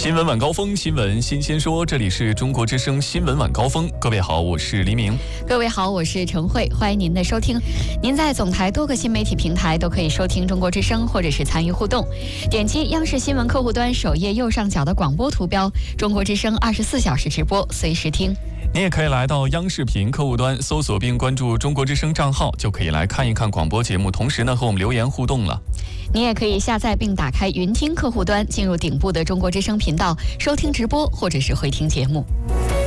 新闻晚高峰，新闻新鲜说，这里是中国之声新闻晚高峰。各位好，我是黎明。 各位好，我是陈慧，欢迎您的收听。您在总台多个新媒体平台都可以收听中国之声，或者是参与互动。点击央视新闻客户端首页右上角的广播图标，中国之声24小时直播，随时听。 你也可以来到央视频客户端搜索并关注中国之声账号，就可以来看一看广播节目，同时呢和我们留言互动了。 你也可以下载并打开云听客户端，进入顶部的中国之声频道，收听直播或者是回听节目。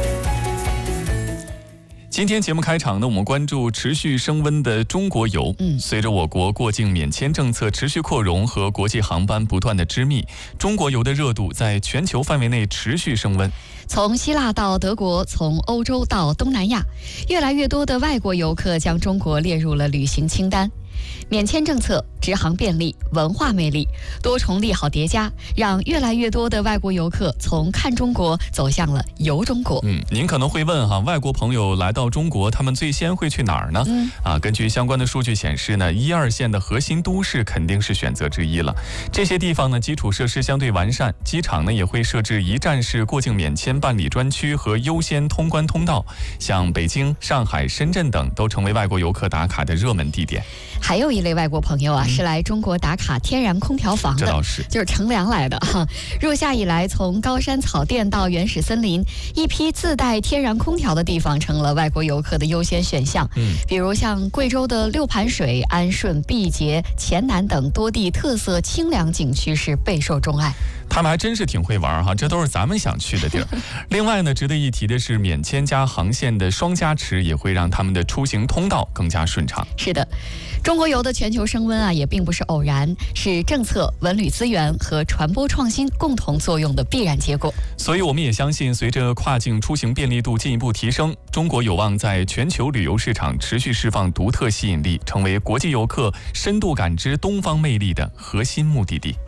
今天节目开场呢，我们关注持续升温的中国游。随着我国过境免签政策持续扩容和国际航班不断的织密，中国游的热度在全球范围内持续升温。 从希腊到德国，从欧洲到东南亚，越来越多的外国游客将中国列入了旅行清单。免签政策、直航便利、文化魅力，多重利好叠加，让越来越多的外国游客从看中国走向了游中国。 您可能会问外国朋友来到中国，他们最先会去哪儿呢？根据相关的数据显示呢，1、2线的核心都市肯定是选择之一了。这些地方呢，基础设施相对完善，机场呢也会设置一站式过境免签办理专区和优先通关通道，像北京、上海、深圳等都成为外国游客打卡的热门地点。 还有一类外国朋友是来中国打卡天然空调房的， 这倒是， 就是乘凉来的入夏以来，从高山草甸到原始森林，一批自带天然空调的地方成了外国游客的优先选项。比如像贵州的六盘水、安顺、毕节、黔南等多地特色清凉景区是备受钟爱。 他们还真是挺会玩这都是咱们想去的地儿。另外呢，值得一提的是，免签加航线的双加持也会让他们的出行通道更加顺畅。 是的，中国游的全球升温也并不是偶然，是政策、文旅资源和传播创新共同作用的必然结果。 所以我们也相信，随着跨境出行便利度进一步提升，中国有望在全球旅游市场持续释放独特吸引力，成为国际游客深度感知东方魅力的核心目的地。